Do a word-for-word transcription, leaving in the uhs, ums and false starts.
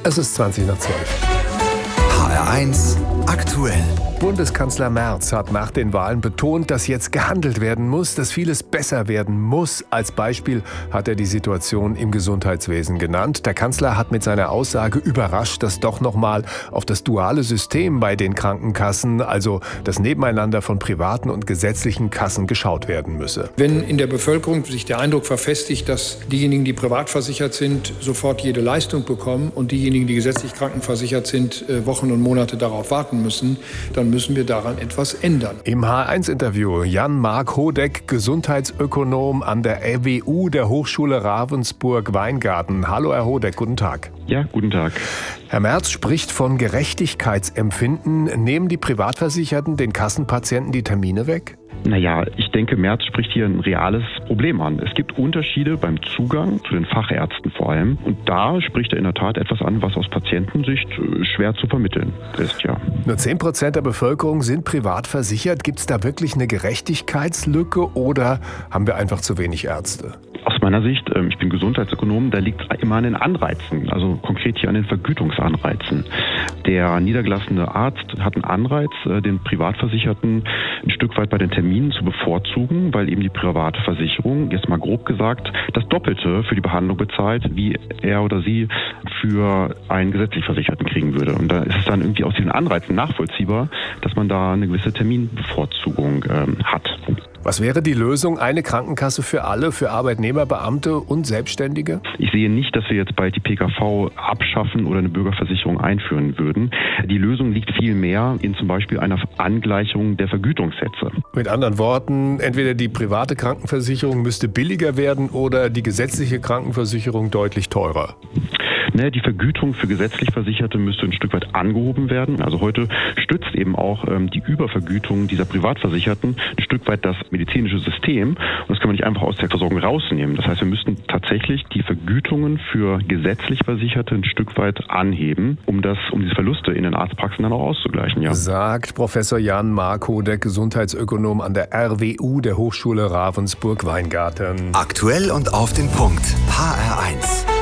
Es ist zwanzig nach zwölf. H R eins aktuell. Bundeskanzler Merz hat nach den Wahlen betont, dass jetzt gehandelt werden muss, dass vieles besser werden muss. Als Beispiel hat er die Situation im Gesundheitswesen genannt. Der Kanzler hat mit seiner Aussage überrascht, dass doch noch mal auf das duale System bei den Krankenkassen, also das Nebeneinander von privaten und gesetzlichen Kassen, geschaut werden müsse. Wenn in der Bevölkerung sich der Eindruck verfestigt, dass diejenigen, die privat versichert sind, sofort jede Leistung bekommen und diejenigen, die gesetzlich krankenversichert sind, Wochen und Monate darauf warten müssen, dann müssen wir daran etwas ändern. Im H eins Interview Jan-Marc Hodeck, Gesundheitsökonom an der R W U der Hochschule Ravensburg-Weingarten. Hallo Herr Hodeck, guten Tag. Ja, guten Tag. Herr Merz spricht von Gerechtigkeitsempfinden. Nehmen die Privatversicherten den Kassenpatienten die Termine weg? Naja, ich denke, Merz spricht hier ein reales Problem an. Es gibt Unterschiede beim Zugang zu den Fachärzten vor allem. Und da spricht er in der Tat etwas an, was aus Patientensicht schwer zu vermitteln ist, ja. Nur zehn Prozent der Bevölkerung sind privat versichert. Gibt es da wirklich eine Gerechtigkeitslücke oder haben wir einfach zu wenig Ärzte? Aus meiner Sicht, ich bin Gesundheitsökonom, da liegt es immer an den Anreizen, also konkret hier an den Vergütungsanreizen. Der niedergelassene Arzt hat einen Anreiz, den Privatversicherten ein Stück weit bei den Terminen zu bevorzugen, weil eben die private Versicherung, jetzt mal grob gesagt, das Doppelte für die Behandlung bezahlt, wie er oder sie für einen gesetzlich Versicherten kriegen würde. Und da ist es dann irgendwie aus diesen Anreizen nachvollziehbar, dass man da eine gewisse Terminbevorzugung ähm, hat. Was wäre die Lösung? Eine Krankenkasse für alle, für Arbeitnehmer, Beamte und Selbstständige? Ich sehe nicht, dass wir jetzt bald die P K V abschaffen oder eine Bürgerversicherung einführen würden. Die Lösung liegt vielmehr in zum Beispiel einer Angleichung der Vergütungssätze. Mit anderen Worten, entweder die private Krankenversicherung müsste billiger werden oder die gesetzliche Krankenversicherung deutlich teurer. Ne, die Vergütung für gesetzlich Versicherte müsste ein Stück weit angehoben werden. Also heute stützt eben auch ähm, die Übervergütung dieser Privatversicherten ein Stück weit das medizinische System. Und das kann man nicht einfach aus der Versorgung rausnehmen. Das heißt, wir müssten tatsächlich die Vergütungen für gesetzlich Versicherte ein Stück weit anheben, um das, um diese Verluste in den Arztpraxen dann auch auszugleichen. Ja. Sagt Professor Jan-Marc Hodeck, Gesundheitsökonom an der R W U der Hochschule Ravensburg-Weingarten. Aktuell und auf den Punkt. H R eins.